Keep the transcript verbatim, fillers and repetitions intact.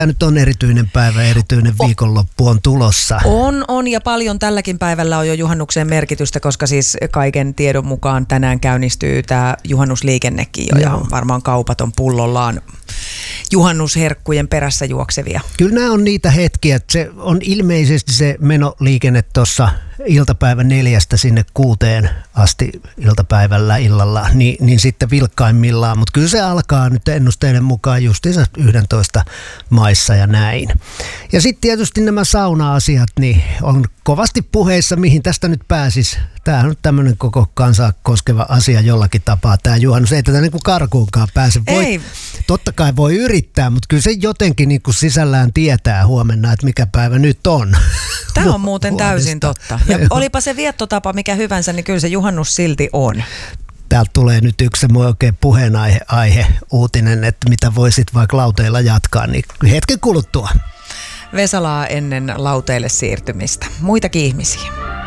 Nyt on erityinen päivä, erityinen viikonloppu on tulossa. On, on ja paljon tälläkin päivällä on jo juhannukseen merkitystä, koska siis kaiken tiedon mukaan tänään käynnistyy tämä juhannusliikennekin jo. Ja varmaan kaupat on pullollaan juhannusherkkujen perässä juoksevia. Kyllä nämä on niitä hetkiä, että se on ilmeisesti se menoliikenne tuossa iltapäivän neljästä sinne kuuteen asti iltapäivällä illalla, niin, niin sitten vilkkaimmillaan, mutta kyllä se alkaa nyt ennusteiden mukaan justiinsa yksitoista maissa ja näin. Ja sitten tietysti nämä sauna-asiat niin on kovasti puheissa, mihin tästä nyt pääsisi. Tämähän on tämmöinen koko kansaa koskeva asia jollakin tapaa, tämä juhannus. Ei tätä niin kuin karkuunkaan pääse. Voi, Ei. Totta kai voi yrittää, mutta kyllä se jotenkin niin kuin sisällään tietää huomenna, että mikä päivä nyt on. Tämä on muuten täysin totta. Ja olipa se viettotapa mikä hyvänsä, niin kyllä se juhannus silti on. Täältä tulee nyt yksi semmoinen oikein puheenaihe aihe, uutinen, että mitä voisit vaikka lauteilla jatkaa, niin hetken kuluttua. Vesalaa ennen lauteille siirtymistä. Muitakin ihmisiä.